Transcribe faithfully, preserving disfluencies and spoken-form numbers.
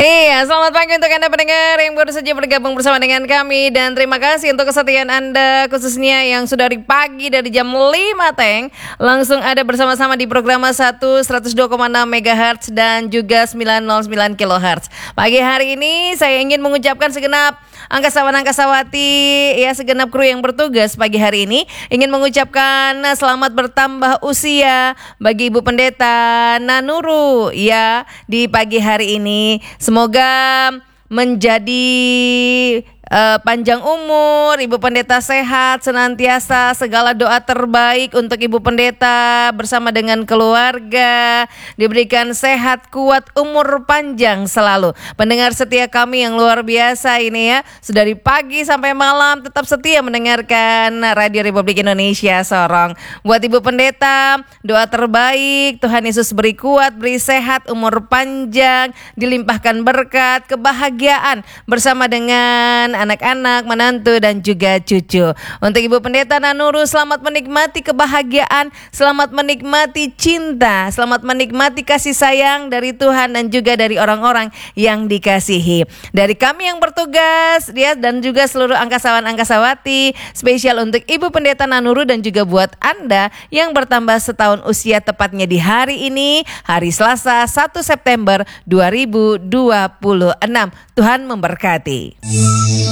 Iya, selamat pagi untuk Anda pendengar yang baru saja bergabung bersama dengan kami. Dan terima kasih untuk kesetiaan Anda, khususnya yang sudah dari pagi dari jam lima Teng langsung ada bersama-sama di program satu seratus dua koma enam megahertz dan juga sembilan nol sembilan kilohertz. Pagi hari ini saya ingin mengucapkan segenap angkasawan-angkasawati, ya segenap kru yang bertugas pagi hari ini, ingin mengucapkan selamat bertambah usia bagi Ibu Pendeta Nanuru ya di pagi hari ini. Semoga menjadi uh, panjang umur, Ibu Pendeta sehat senantiasa, segala doa terbaik untuk Ibu Pendeta bersama dengan keluarga, diberikan sehat, kuat, umur panjang selalu. Pendengar setia kami yang luar biasa ini ya, sudah dari pagi sampai malam tetap setia mendengarkan Radio Republik Indonesia Sorong. Buat Ibu Pendeta, doa terbaik, Tuhan Yesus beri kuat, beri sehat, umur panjang, dilimpahkan berkat, kebahagiaan bersama dengan anak-anak, menantu dan juga cucu. Untuk Ibu Pendeta Nanuru, selamat menikmati kebahagiaan, selamat menikmati cinta, selamat menikmati kasih sayang dari Tuhan dan juga dari orang-orang yang dikasihi. Dari kami yang bertugas dia dan juga seluruh angkasawan-angkasawati, spesial untuk Ibu Pendeta Nanuru dan juga buat Anda yang bertambah setahun usia tepatnya di hari ini, hari Selasa satu September dua ribu dua puluh enam. Tuhan memberkati.